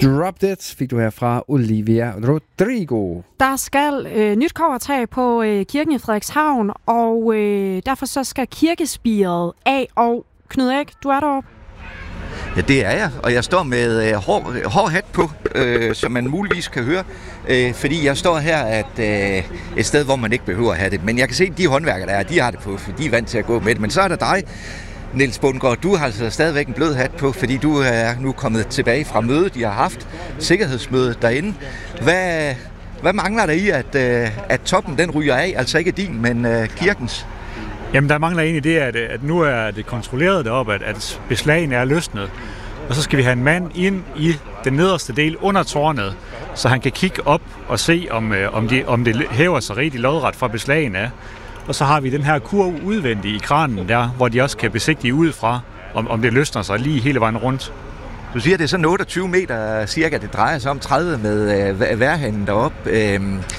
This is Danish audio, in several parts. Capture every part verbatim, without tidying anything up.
Drop Dead fik du her fra Olivia Rodrigo. Der skal øh, nyt kobbertag på øh, kirken i Frederikshavn, og øh, derfor så skal kirkespiret af. Og Knud Erik, du er deroppe. Ja, det er jeg, og jeg står med øh, hård, hård hat på, øh, som man muligvis kan høre, øh, fordi jeg står her at, øh, et sted, hvor man ikke behøver at have det. Men jeg kan se, at de håndværkere, der er, de har det på, for de er vant til at gå med det. Men så er der dig, Niels Bundgaard. Du har altså stadigvæk en blød hat på, fordi du er nu kommet tilbage fra mødet, de har haft, sikkerhedsmødet derinde. Hvad, hvad mangler der i, at, øh, at toppen den ryger af, altså ikke din, men øh, kirkens? Jamen, der mangler egentlig det, at, at nu er det kontrolleret deroppe, at, at beslagene er løsnet. Og så skal vi have en mand ind i den nederste del under tårnet, så han kan kigge op og se, om, om, de, om det hæver sig rigtig lodret fra beslagene af. Og så har vi den her kurv udvendig i kranen der, hvor de også kan besigtige udefra, om, om det løsner sig lige hele vejen rundt. Du siger, det er sådan otteogtyve meter cirka, det drejer sig om tredive med øh, vejrhanen deroppe. Øh,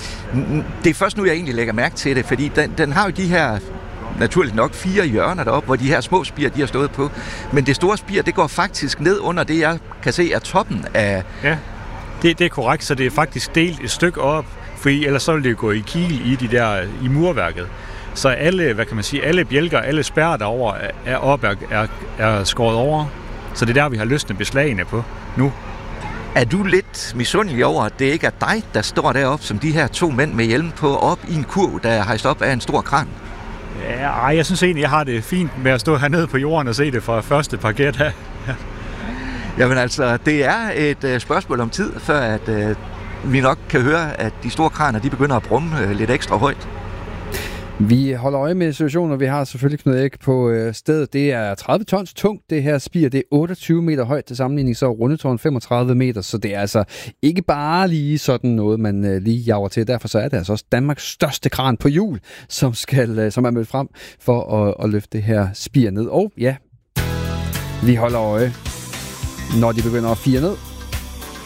det er først nu, jeg egentlig lægger mærke til det, fordi den, den har jo de her naturligt nok fire hjørner deroppe, hvor de her små spir, de har stået på. Men det store spir, det går faktisk ned under det, jeg kan se er toppen af... Ja, det, det er korrekt, så det er faktisk delt et stykke op, for ellers så vil det gå i kigel i de der i murværket. Så alle, hvad kan man sige, alle bjælker, alle spærrer derover er op er, er, er skåret over. Så det er der, vi har løsnet beslagene på nu. Er du lidt misundelig over, at det ikke er dig, der står deroppe som de her to mænd med hjelm på, op i en kurv, der er hejst op af en stor kran? Ja, ej, jeg synes egentlig, jeg har det fint med at stå hernede på jorden og se det fra første parket her. Ja. Jamen altså, det er et uh, spørgsmål om tid, før at uh, vi nok kan høre, at de store kraner, de begynder at brumme uh, lidt ekstra højt. Vi holder øje med situationen, og vi har selvfølgelig Knud Erik på øh, stedet. Det er tredive tons tungt, det her spir. Det er otteogtyve meter højt til sammenligning, så rundetårn femogtredive meter. Så det er altså ikke bare lige sådan noget, man øh, lige jager til. Derfor så er det altså også Danmarks største kran på hjul, som, skal, øh, som er mødt frem for at, at løfte det her spir ned. Og ja, vi holder øje, når de begynder at fire ned.